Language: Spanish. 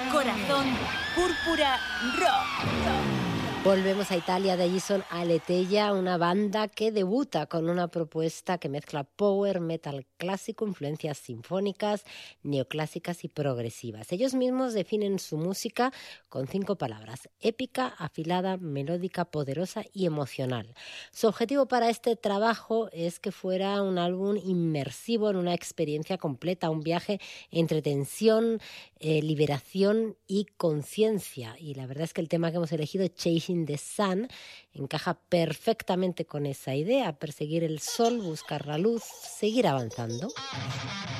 Corazón Púrpura Rock. Volvemos a Italia, de allí son Aleteia, una banda que debuta con una propuesta que mezcla power metal clásico, influencias sinfónicas, neoclásicas y progresivas. Ellos mismos definen su música con 5 palabras: épica, afilada, melódica, poderosa y emocional. Su objetivo para este trabajo es que fuera un álbum inmersivo en una experiencia completa, un viaje entre tensión, liberación y conciencia. Y la verdad es que el tema que hemos elegido, Chasing the Sun, encaja perfectamente con esa idea: perseguir el sol, buscar la luz, seguir avanzando.